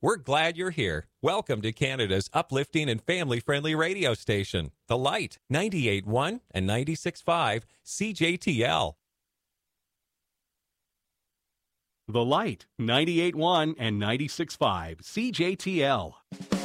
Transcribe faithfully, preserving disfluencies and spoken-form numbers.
We're glad you're here. Welcome to Canada's uplifting and family-friendly radio station, The Light, ninety-eight point one and ninety-six point five C J T L. The Light, ninety-eight point one and ninety-six point five C J T L.